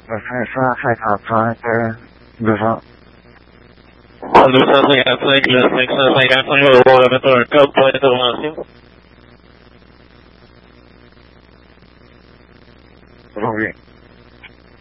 Defensa Helikopter, Lusa. Lusa 6 Kilo 6, sonido de movimiento del campo de información. Muy bien.